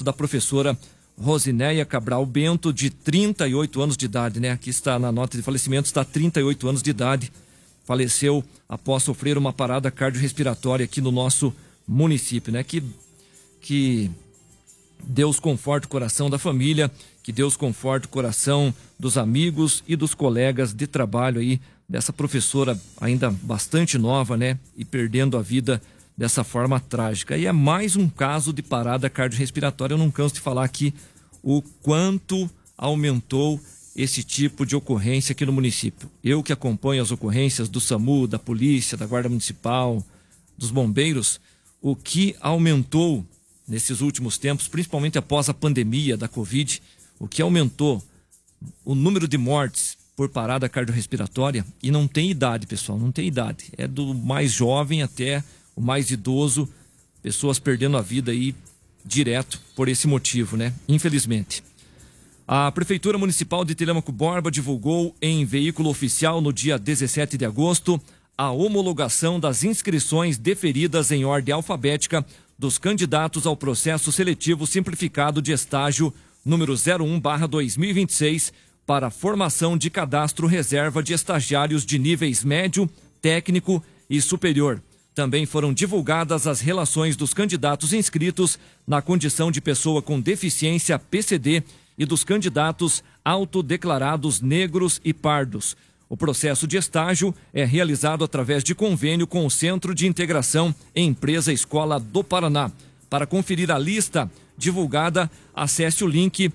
da professora Rosinéia Cabral Bento, de 38 anos de idade, né? Aqui está na nota de falecimento, está 38 anos de idade. Faleceu após sofrer uma parada cardiorrespiratória aqui no nosso município, né? Que Deus conforte o coração da família, que Deus conforte o coração dos amigos e dos colegas de trabalho aí dessa professora ainda bastante nova, né? E perdendo a vida dessa forma trágica. E é mais um caso de parada cardiorrespiratória. Eu não canso de falar aqui o quanto aumentou esse tipo de ocorrência aqui no município. Eu que acompanho as ocorrências do SAMU, da polícia, da Guarda Municipal, dos bombeiros, o que aumentou nesses últimos tempos, principalmente após a pandemia da Covid, o que aumentou o número de mortes por parada cardiorrespiratória, e não tem idade, pessoal, não tem idade. É do mais jovem até o mais idoso, pessoas perdendo a vida aí direto por esse motivo, né? Infelizmente. A Prefeitura Municipal de Telêmaco Borba divulgou em veículo oficial no dia 17 de agosto a homologação das inscrições deferidas em ordem alfabética dos candidatos ao processo seletivo simplificado de estágio número 01/2026 para formação de cadastro reserva de estagiários de níveis médio, técnico e superior. Também foram divulgadas as relações dos candidatos inscritos na condição de pessoa com deficiência PCD e dos candidatos autodeclarados negros e pardos. O processo de estágio é realizado através de convênio com o Centro de Integração Empresa Escola do Paraná. Para conferir a lista divulgada, acesse o link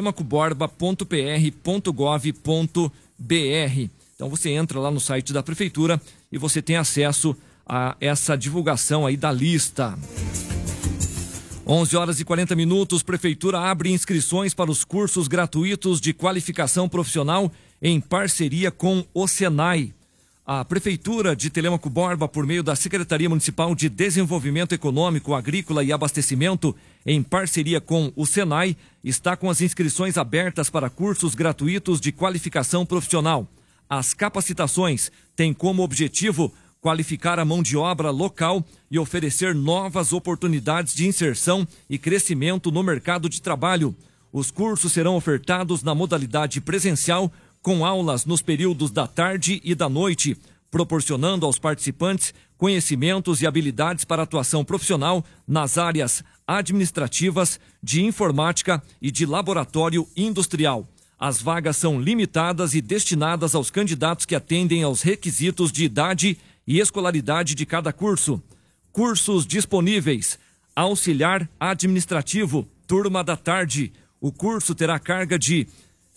telemacoborba.pr.gov.br. Então você entra lá no site da Prefeitura e você tem acesso a essa divulgação aí da lista. 11h40, Prefeitura abre inscrições para os cursos gratuitos de qualificação profissional em parceria com o Senai. A Prefeitura de Telêmaco Borba, por meio da Secretaria Municipal de Desenvolvimento Econômico, Agrícola e Abastecimento, em parceria com o Senai, está com as inscrições abertas para cursos gratuitos de qualificação profissional. As capacitações têm como objetivo qualificar a mão de obra local e oferecer novas oportunidades de inserção e crescimento no mercado de trabalho. Os cursos serão ofertados na modalidade presencial, com aulas nos períodos da tarde e da noite, proporcionando aos participantes conhecimentos e habilidades para atuação profissional nas áreas administrativas, de informática e de laboratório industrial. As vagas são limitadas e destinadas aos candidatos que atendem aos requisitos de idade e escolaridade de cada curso. Cursos disponíveis: auxiliar administrativo, turma da tarde. O curso terá carga de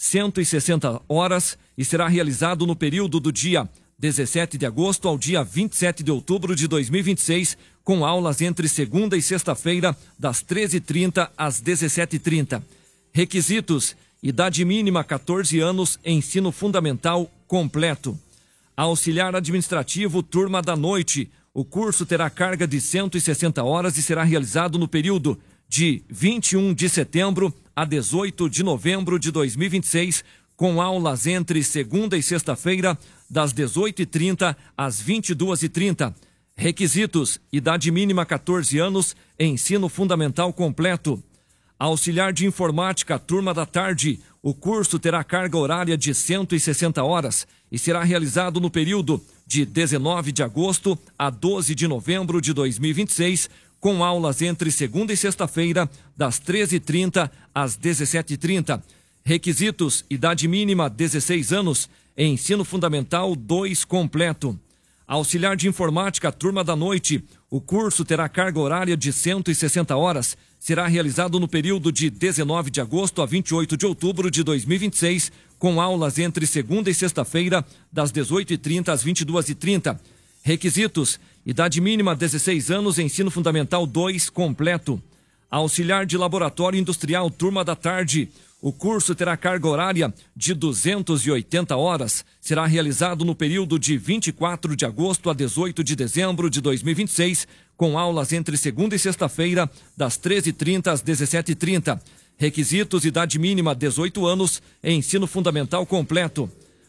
160 horas e será realizado no período do dia 17 de agosto ao dia 27 de outubro de 2026, com aulas entre segunda e sexta-feira, das 13h30 às 17h30. Requisitos: idade mínima 14 anos, ensino fundamental completo. Auxiliar administrativo, turma da noite. O curso terá carga de 160 horas e será realizado no período de 21 de setembro a 18 de novembro de 2026, com aulas entre segunda e sexta-feira, das 18h30 às 22h30. Requisitos: idade mínima 14 anos, ensino fundamental completo. Auxiliar de informática, turma da tarde. O curso terá carga horária de 160 horas e será realizado no período de 19 de agosto a 12 de novembro de 2026, com aulas entre segunda e sexta-feira, das 13h30 às 17h30. Requisitos: idade mínima 16 anos, ensino fundamental 2 completo. Auxiliar de informática, turma da noite. O curso terá carga horária de 160 horas. Será realizado no período de 19 de agosto a 28 de outubro de 2026, com aulas entre segunda e sexta-feira, das 18h30 às 22h30. Requisitos: idade mínima 16 anos, ensino fundamental 2 completo. Auxiliar de laboratório industrial, turma da tarde. O curso terá carga horária de 280 horas. Será realizado no período de 24 de agosto a 18 de dezembro de 2026, com aulas entre segunda e sexta-feira, das 13h30 às 17h30. Requisitos: idade mínima 18 anos, ensino fundamental completo.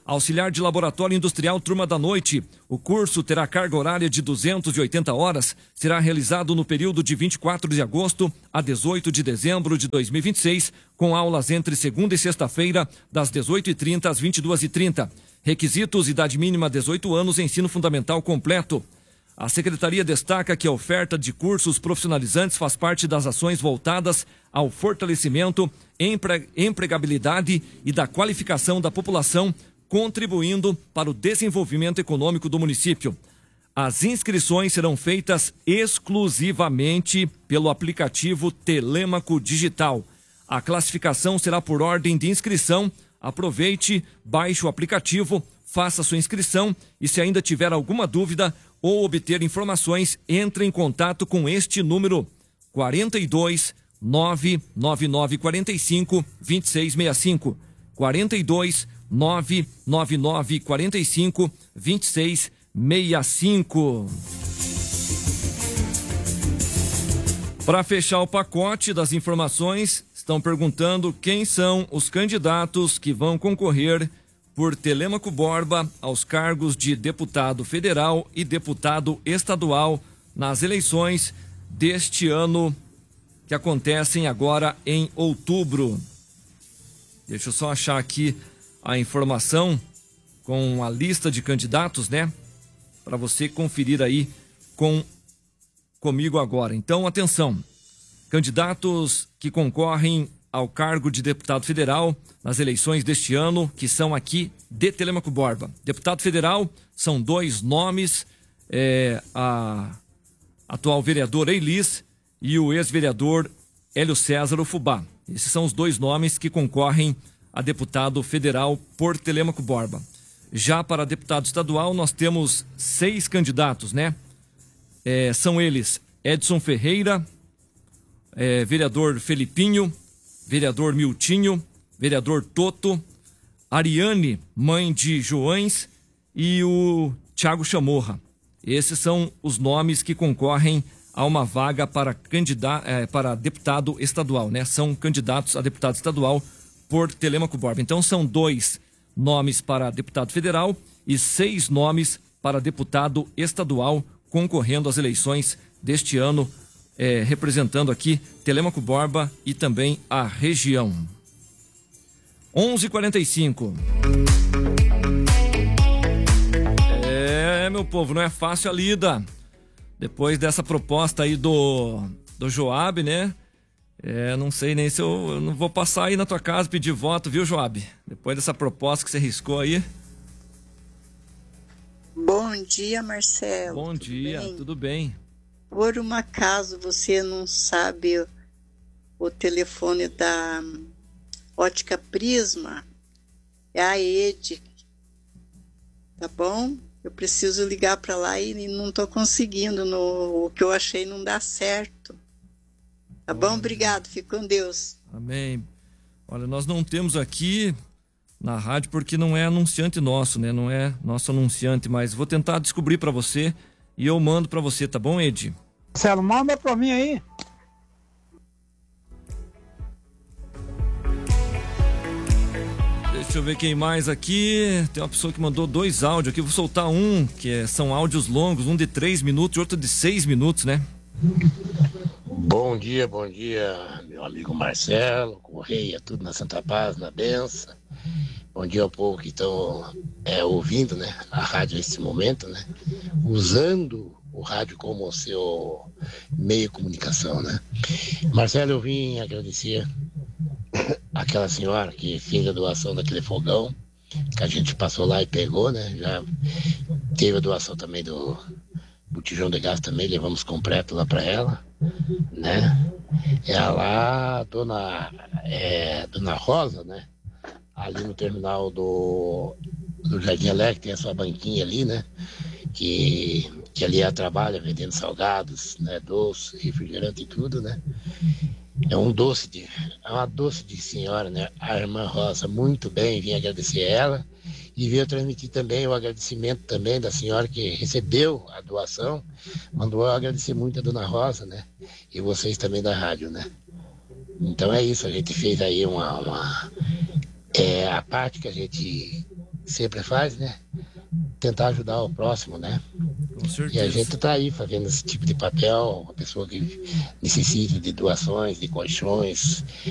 Auxiliar de Laboratório Industrial Turma da Noite. O curso terá carga horária de 280 horas. Será realizado no período de 24 de agosto a 18 de dezembro de 2026, com aulas entre segunda e sexta-feira, das 18h30 às 22h30. Requisitos: idade mínima 18 anos, ensino fundamental completo. A Secretaria destaca que a oferta de cursos profissionalizantes faz parte das ações voltadas ao fortalecimento, empregabilidade e da qualificação da população, contribuindo para o desenvolvimento econômico do município. As inscrições serão feitas exclusivamente pelo aplicativo Telêmaco Digital. A classificação será por ordem de inscrição. Aproveite, baixe o aplicativo, faça sua inscrição e, se ainda tiver alguma dúvida ou obter informações, entre em contato com este número: 42 99945 2665. 42 99945 2665. Para fechar o pacote das informações, estão perguntando quem são os candidatos que vão concorrer por Telêmaco Borba aos cargos de deputado federal e deputado estadual nas eleições deste ano, que acontecem agora em outubro. Deixa eu só achar aqui a informação com a lista de candidatos, né? Para você conferir aí comigo agora. Então, atenção. Candidatos que concorrem ao cargo de deputado federal nas eleições deste ano, que são aqui de Telêmaco Borba. Deputado federal são 2 nomes, a atual vereadora Elis e o ex-vereador Hélio César Ufubá. Esses são os 2 nomes que concorrem a deputado federal por Telêmaco Borba. Já para deputado estadual, nós temos 6 candidatos, né? São eles: Edson Ferreira, vereador Felipinho, vereador Miltinho, vereador Toto, Ariane, mãe de Joães, e o Thiago Chamorra. Esses são os nomes que concorrem a uma vaga para deputado estadual, né? São candidatos a deputado estadual por Telêmaco Borba. Então são 2 nomes para deputado federal e 6 nomes para deputado estadual concorrendo às eleições deste ano, representando aqui Telêmaco Borba e também a região. 11h45. Meu povo, não é fácil a lida. Depois dessa proposta aí do Joab, né? Não sei nem se eu não vou passar aí na tua casa pedir voto, viu, Joab? Depois dessa proposta que você riscou aí. Bom dia, Marcelo. Bom dia, tudo bem? Por um acaso você não sabe o telefone da Ótica Prisma? É a Ed, tá bom? Eu preciso ligar para lá e não estou conseguindo. O que eu achei não dá certo. Tá bom? Obrigado. Fique com Deus. Amém. Olha, nós não temos aqui na rádio porque não é anunciante nosso, né? Não é nosso anunciante, mas vou tentar descobrir para você e eu mando para você, tá bom, Ed? Marcelo, manda para mim aí. Deixa eu ver quem mais aqui. Tem uma pessoa que mandou 2 áudios aqui. Vou soltar um, são áudios longos, um de 3 minutos e outro de 6 minutos, né? Bom dia, meu amigo Marcelo, Correia, tudo na Santa Paz, na benção. Bom dia ao povo que estão ouvindo, né, a rádio nesse momento, né, usando o rádio como o seu meio de comunicação, né. Marcelo, eu vim agradecer aquela senhora que fez a doação daquele fogão, que a gente passou lá e pegou, né, já teve a doação também do botijão de gás também, levamos completo lá para ela, né? Ela, dona Rosa, né? Ali no terminal do Jardim Elétrico, tem a sua banquinha ali, né? Que ali ela trabalha vendendo salgados, né? Doce, refrigerante e tudo, né? É uma doce de senhora, né? A irmã Rosa, muito bem, vim agradecer ela. E veio transmitir também o agradecimento também da senhora que recebeu a doação. Mandou eu agradecer muito a dona Rosa, né? E vocês também da rádio, né? Então é isso, a gente fez aí a parte que a gente sempre faz, né? Tentar ajudar o próximo, né? Com certeza. E a gente tá aí fazendo esse tipo de papel, uma pessoa que necessita de doações, de colchões,